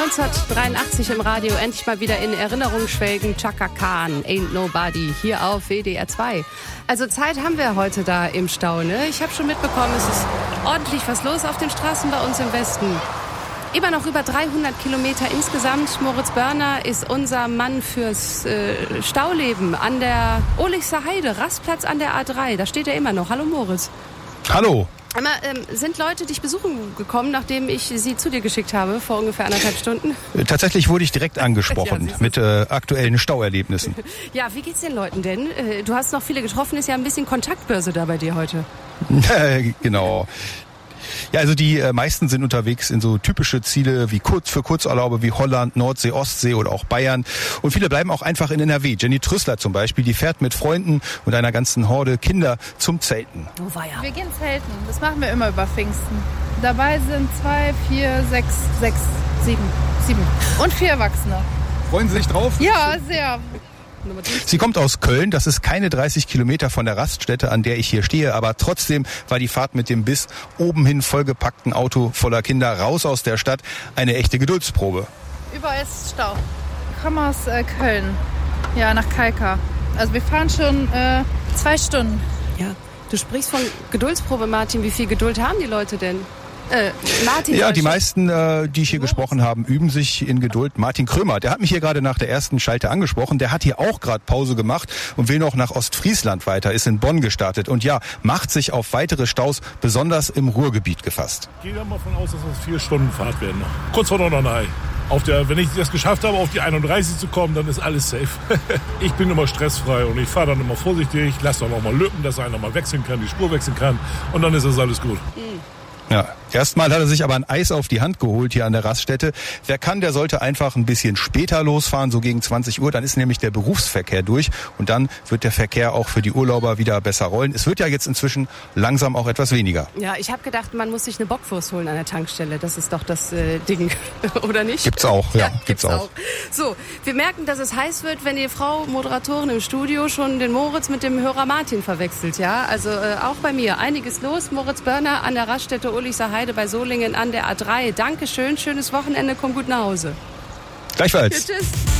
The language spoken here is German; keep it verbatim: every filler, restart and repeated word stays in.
neunzehnhundertdreiundachtzig im Radio, endlich mal wieder in Erinnerung schwelgen. Chaka Khan, Ain't Nobody, hier auf W D R zwei. Also Zeit haben wir heute da im Stau, ne? Ich habe schon mitbekommen, es ist ordentlich was los auf den Straßen bei uns im Westen. Immer noch über dreihundert Kilometer insgesamt. Moritz Börner ist unser Mann fürs äh, Stauleben an der Ohlicher Heide, Rastplatz an der A drei. Da steht er immer noch. Hallo Moritz. Hallo. Aber, ähm, sind Leute dich besuchen gekommen, nachdem ich sie zu dir geschickt habe, vor ungefähr anderthalb Stunden? Tatsächlich wurde ich direkt angesprochen ja, mit äh, aktuellen Stauerlebnissen. Ja, wie geht's den Leuten denn? Äh, du hast noch viele getroffen, ist ja ein bisschen Kontaktbörse da bei dir heute. Genau. Ja, also die äh, meisten sind unterwegs in so typische Ziele wie kurz für Kurzurlaube wie Holland, Nordsee, Ostsee oder auch Bayern. Und viele bleiben auch einfach in N R W. Jenny Trüssler zum Beispiel, die fährt mit Freunden und einer ganzen Horde Kinder zum Zelten. Oh, weia. Wir gehen zelten. Das machen wir immer über Pfingsten. Dabei sind zwei, vier, sechs, sechs, sieben, sieben und vier Erwachsene. Freuen Sie sich drauf? Ja, sehr. Sie kommt aus Köln, das ist keine dreißig Kilometer von der Raststätte, an der ich hier stehe, aber trotzdem war die Fahrt mit dem bis oben hin vollgepackten Auto voller Kinder raus aus der Stadt eine echte Geduldsprobe. Überall ist Stau. Ich komme aus äh, Köln, ja, nach Kalka. Also wir fahren schon äh, zwei Stunden. Ja, du sprichst von Geduldsprobe, Martin. Wie viel Geduld haben die Leute denn? Äh, Martin, ja, die meisten, äh, die ich hier gesprochen habe, üben sich in Geduld. Martin Krömer, der hat mich hier gerade nach der ersten Schalte angesprochen. Der hat hier auch gerade Pause gemacht und will noch nach Ostfriesland weiter, ist in Bonn gestartet und ja, macht sich auf weitere Staus, besonders im Ruhrgebiet, gefasst. Ich gehe da mal von aus, dass das vier Stunden Fahrt werden. Kurz vor Norderney. Auf der, wenn ich das geschafft habe, auf die einunddreißig zu kommen, dann ist alles safe. Ich bin immer stressfrei und ich fahre dann immer vorsichtig, lasse dann auch mal Lücken, dass einer mal wechseln kann, die Spur wechseln kann und dann ist das alles gut. Mhm. Ja, erstmal hat er sich aber ein Eis auf die Hand geholt hier an der Raststätte. Wer kann, der sollte einfach ein bisschen später losfahren, so gegen zwanzig Uhr. Dann ist nämlich der Berufsverkehr durch und dann wird der Verkehr auch für die Urlauber wieder besser rollen. Es wird ja jetzt inzwischen langsam auch etwas weniger. Ja, ich habe gedacht, man muss sich eine Bockwurst holen an der Tankstelle. Das ist doch das äh, Ding, oder nicht? Gibt's auch, ja, ja gibt's, gibt's auch. auch. So, wir merken, dass es heiß wird, wenn die Frau Moderatorin im Studio schon den Moritz mit dem Hörer Martin verwechselt. Ja, also äh, auch bei mir einiges los. Moritz Börner an der Raststätte Ohlicher Heide bei Solingen an der A drei. Dankeschön, schönes Wochenende, komm gut nach Hause. Gleichfalls. Ja, tschüss.